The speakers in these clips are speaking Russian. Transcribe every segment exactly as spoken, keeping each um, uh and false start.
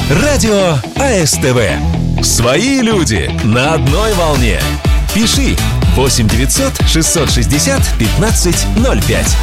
Радио АСТВ. Свои люди на одной волне. Пиши восемь девятьсот шестьсот шестьдесят пятнадцать ноль пять.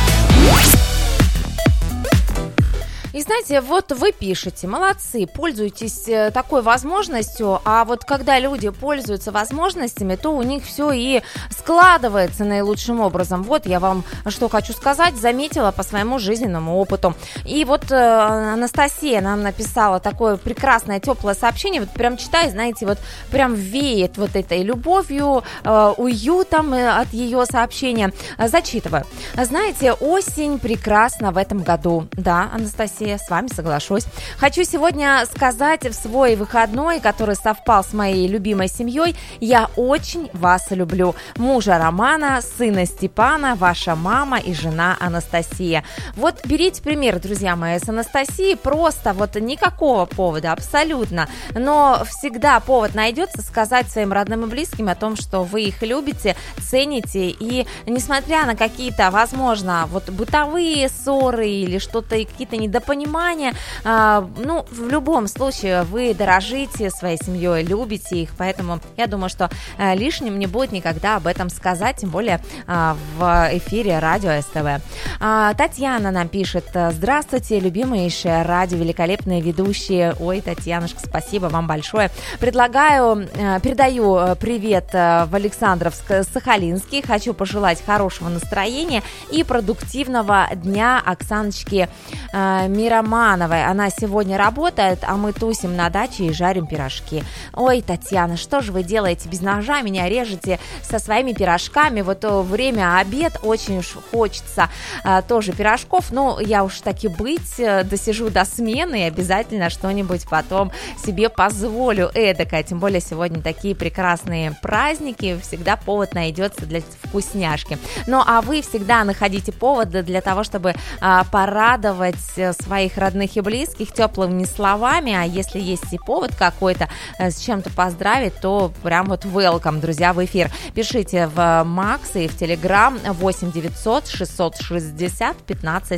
И знаете, вот вы пишете, молодцы, пользуетесь такой возможностью, а вот когда люди пользуются возможностями, то у них все и складывается наилучшим образом. Вот я вам что хочу сказать, заметила по своему жизненному опыту. И вот э, Анастасия нам написала такое прекрасное, теплое сообщение, вот прям читаю, знаете, вот прям веет вот этой любовью, э, уютом от ее сообщения. Зачитываю. Знаете, осень прекрасна в этом году. Да, Анастасия, с вами соглашусь. Хочу сегодня сказать в свой выходной, который совпал с моей любимой семьей, я очень вас люблю. Мужа Романа, сына Степана, ваша мама и жена Анастасия. Вот берите пример, друзья мои, с Анастасии, просто вот никакого повода, абсолютно, но всегда повод найдется сказать своим родным и близким о том, что вы их любите, цените, и несмотря на какие-то, возможно, вот бытовые ссоры или что-то, какие-то недопонимания, а, ну, в любом случае вы дорожите своей семьей, любите их, поэтому я думаю, что а, лишним не будет никогда об этом сказать, тем более а, в эфире радио СТВ. А, Татьяна нам пишет: здравствуйте, любимейшие радио, великолепные ведущие. Ой, Татьянушка, спасибо вам большое. Предлагаю, передаю привет в Александровск-Сахалинский. Хочу пожелать хорошего настроения и продуктивного дня Оксаночке Миромановой. Она сегодня работает, а мы тусим на даче и жарим пирожки. Ой, Татьяна, что же вы делаете без ножа? Меня режете со своими пирожками. Вот время обед, очень уж хочется а, тоже пирожков. Ну, я уж таки быть, досижу до смены и обязательно что-нибудь потом себе позволю эдакое. Тем более сегодня такие прекрасные праздники, всегда повод найдется для вкусняшки. Ну, а вы всегда находите повод для того, чтобы а, порадовать своих родных и близких теплыми словами, а если есть и повод какой-то с чем-то поздравить, то прям вот welcome, друзья, в эфир. Пишите в Макс и в Телеграм восемь девятьсот шестьсот шестьдесят пятнадцать